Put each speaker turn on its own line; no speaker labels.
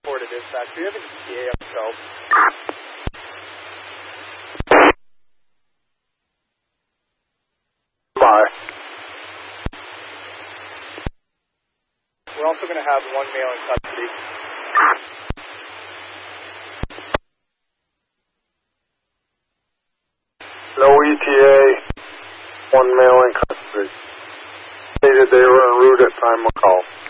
to dispatch. Do you have an ETA on the scope?
Bye.
We're also going to have one male in custody.
No ETA, one male in custody. Stated they were en route at time of call.